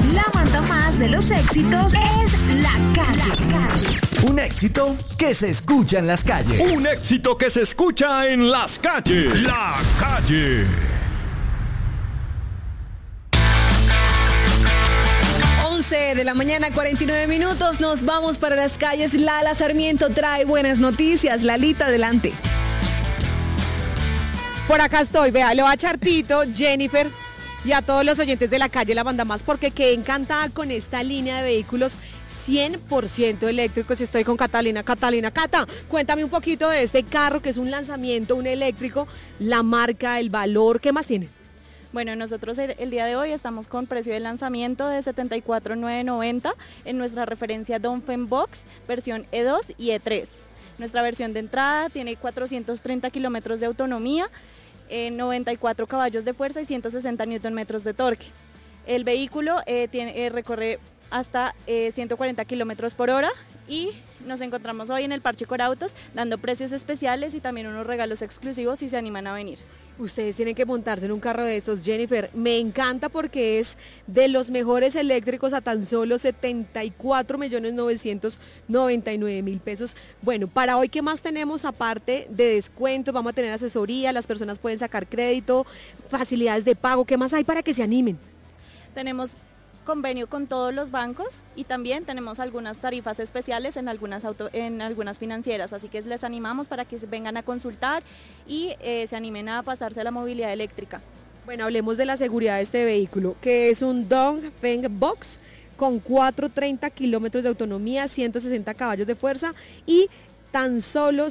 La manda más de los éxitos es La Calle. Un éxito que se escucha en las calles. Un éxito que se escucha en las calles. La Calle. 11 de la mañana, 49 minutos. Nos vamos para las calles. Lala Sarmiento trae buenas noticias. Lalita, adelante. Por acá estoy, vea, lo va a Charpito, Jennifer y a todos los oyentes de La Calle La Banda Más, porque quedé encantada con esta línea de vehículos 100% eléctricos. Y estoy con Catalina. Cata, cuéntame un poquito de este carro que es un lanzamiento, un eléctrico, la marca, el valor, ¿qué más tiene? Bueno, nosotros el día de hoy estamos con precio de lanzamiento de $74,990 en nuestra referencia Dongfeng Box, versión E2 y E3. Nuestra versión de entrada tiene 430 kilómetros de autonomía, 94 caballos de fuerza y 160 Nm de torque. El vehículo recorre hasta 140 kilómetros por hora y nos encontramos hoy en el Parche Corautos dando precios especiales y también unos regalos exclusivos si se animan a venir. Ustedes tienen que montarse en un carro de estos, Jennifer. Me encanta porque es de los mejores eléctricos a tan solo 74.999.000 pesos. Bueno, para hoy, ¿qué más tenemos aparte de descuentos? Vamos a tener asesoría, las personas pueden sacar crédito, facilidades de pago. ¿Qué más hay para que se animen? Tenemos convenio con todos los bancos y también tenemos algunas tarifas especiales en algunas financieras, así que les animamos para que vengan a consultar y se animen a pasarse a la movilidad eléctrica. Bueno, hablemos de la seguridad de este vehículo, que es un Dongfeng Box con 430 kilómetros de autonomía, 160 caballos de fuerza y tan solo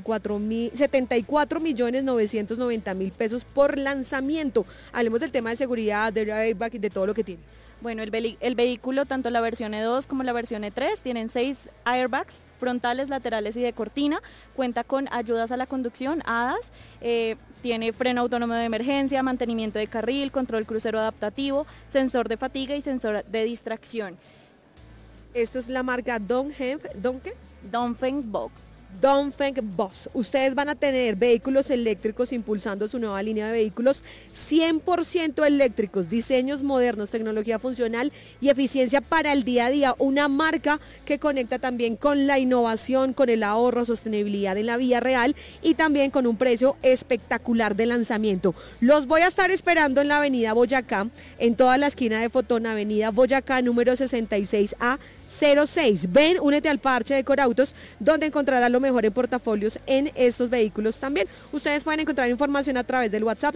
74.990.000 pesos por lanzamiento. Hablemos del tema de seguridad, del airbag y de todo lo que tiene. Bueno, el vehículo, tanto la versión E2 como la versión E3, tienen 6 airbags frontales, laterales y de cortina, cuenta con ayudas a la conducción, ADAS, tiene freno autónomo de emergencia, mantenimiento de carril, control crucero adaptativo, sensor de fatiga y sensor de distracción. Esto es la marca Dongfeng Box. Dongfeng Box. Ustedes van a tener vehículos eléctricos impulsando su nueva línea de vehículos 100% eléctricos, diseños modernos, tecnología funcional y eficiencia para el día a día. Una marca que conecta también con la innovación, con el ahorro, sostenibilidad en la vía real y también con un precio espectacular de lanzamiento. Los voy a estar esperando en la avenida Boyacá, en toda la esquina de Fotón, avenida Boyacá, número 66A06. Ven, únete al Parche de Corautos, donde encontrarás lo mejor en portafolios en estos vehículos también. Ustedes pueden encontrar información a través del WhatsApp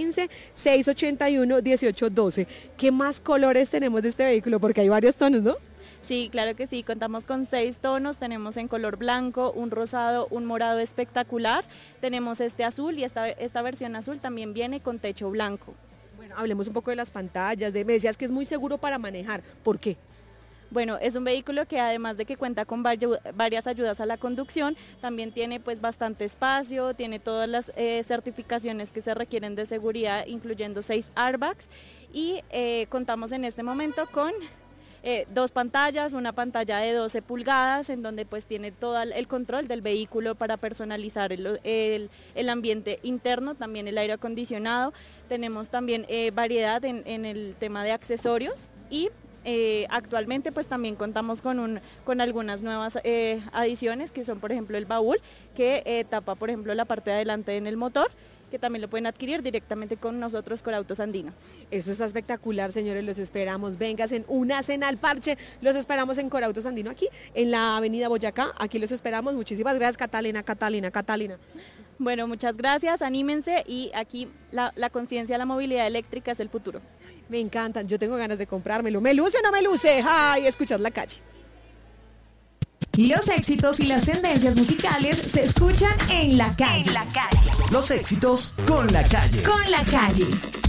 315-681-1812. ¿Qué más colores tenemos de este vehículo? Porque hay varios tonos, ¿no? Sí, claro que sí, contamos con 6 tonos, tenemos en color blanco, un rosado, un morado espectacular, tenemos este azul y esta versión azul también viene con techo blanco. Bueno, hablemos un poco de las pantallas, me decías que es muy seguro para manejar, ¿por qué? Bueno, es un vehículo que además de que cuenta con varias ayudas a la conducción, también tiene pues bastante espacio, tiene todas las certificaciones que se requieren de seguridad, incluyendo 6 airbags y contamos en este momento con 2 pantallas, una pantalla de 12 pulgadas en donde pues tiene todo el control del vehículo para personalizar el ambiente interno, también el aire acondicionado, tenemos también variedad en el tema de accesorios y actualmente pues también contamos con algunas nuevas adiciones que son por ejemplo el baúl que tapa por ejemplo la parte de adelante en el motor, que también lo pueden adquirir directamente con nosotros Corautos Andino. Esto está espectacular, señores, los esperamos, vénganse, únanse al parche, los esperamos en Corautos Andino aquí en la avenida Boyacá, aquí los esperamos. Muchísimas gracias, Catalina. Bueno, muchas gracias, anímense y aquí la conciencia de la movilidad eléctrica es el futuro. Me encantan, yo tengo ganas de comprármelo. ¿Me luce o no me luce? ¡Ay! Escuchar La Calle. Los éxitos y las tendencias musicales se escuchan en La Calle. Los éxitos con La Calle. Con La Calle.